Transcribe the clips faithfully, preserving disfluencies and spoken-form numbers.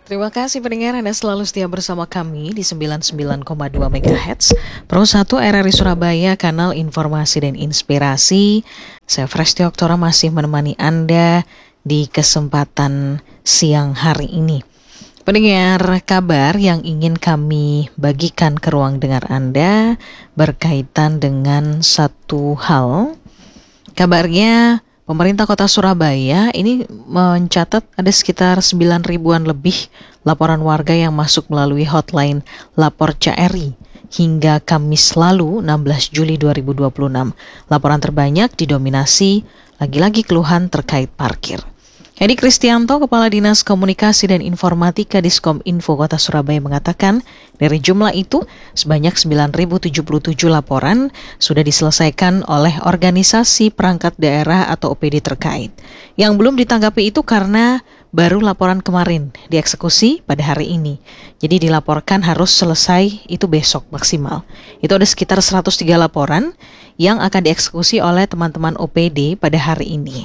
Terima kasih pendengar Anda selalu setia bersama kami di sembilan puluh sembilan koma dua megahertz Pro satu R R I Surabaya, kanal informasi dan inspirasi. Saya Fresti Oktora masih menemani Anda di kesempatan siang hari ini. Pendengar, kabar yang ingin kami bagikan ke ruang dengar Anda berkaitan dengan satu hal. Kabarnya pemerintah kota Surabaya ini mencatat ada sekitar sembilan ribuan lebih laporan warga yang masuk melalui hotline Lapor C R I hingga Kamis lalu enam belas Juli dua ribu dua puluh enam. Laporan terbanyak didominasi lagi-lagi keluhan terkait parkir. Edi Kristianto, Kepala Dinas Komunikasi dan Informatika Diskominfo Kota Surabaya mengatakan, dari jumlah itu sebanyak sembilan ribu tujuh puluh tujuh laporan sudah diselesaikan oleh organisasi perangkat daerah atau O P D terkait. Yang belum ditanggapi itu karena baru laporan kemarin dieksekusi pada hari ini. Jadi dilaporkan harus selesai itu besok maksimal. Itu ada sekitar seratus tiga laporan yang akan dieksekusi oleh teman-teman O P D pada hari ini.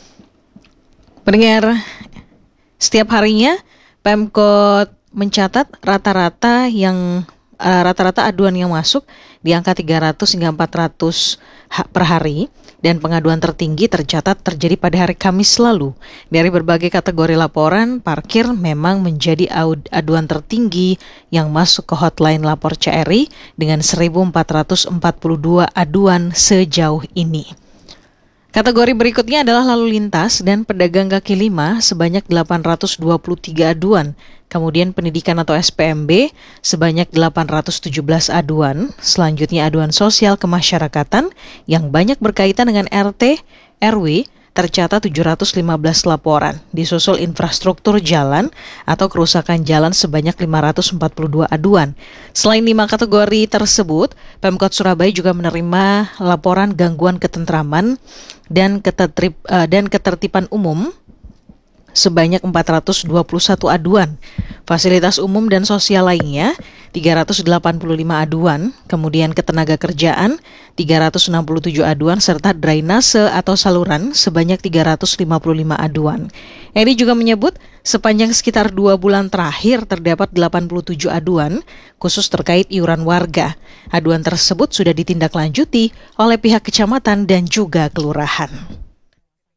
Pendengar, setiap harinya Pemkot mencatat rata-rata yang uh, rata-rata aduan yang masuk di angka tiga ratus hingga empat ratus ha- per hari, dan pengaduan tertinggi tercatat terjadi pada hari Kamis lalu. Dari berbagai kategori laporan, parkir memang menjadi aduan tertinggi yang masuk ke hotline Lapor C R I dengan seribu empat ratus empat puluh dua aduan sejauh ini. Kategori berikutnya adalah lalu lintas dan pedagang kaki lima sebanyak delapan ratus dua puluh tiga aduan. Kemudian pendidikan atau S P M B sebanyak delapan ratus tujuh belas aduan. Selanjutnya aduan sosial kemasyarakatan yang banyak berkaitan dengan R T, R W, tercatat tujuh ratus lima belas laporan. Disusul infrastruktur jalan atau kerusakan jalan sebanyak lima ratus empat puluh dua aduan. Selain lima kategori tersebut, Pemkot Surabaya juga menerima laporan gangguan ketentraman dan, ketertib, uh, dan ketertiban umum sebanyak empat ratus dua puluh satu aduan. Fasilitas umum dan sosial lainnya tiga ratus delapan puluh lima aduan, kemudian ketenaga kerjaan tiga ratus enam puluh tujuh aduan, serta drainase atau saluran sebanyak tiga ratus lima puluh lima aduan. Eri juga menyebut sepanjang sekitar dua bulan terakhir terdapat delapan puluh tujuh aduan khusus terkait iuran warga. Aduan tersebut sudah ditindaklanjuti oleh pihak kecamatan dan juga kelurahan.